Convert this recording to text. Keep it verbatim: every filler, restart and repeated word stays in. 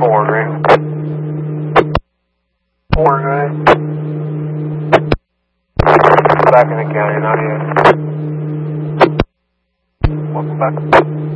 Four, right? Four, right? Back in the county, not yet. Welcome back.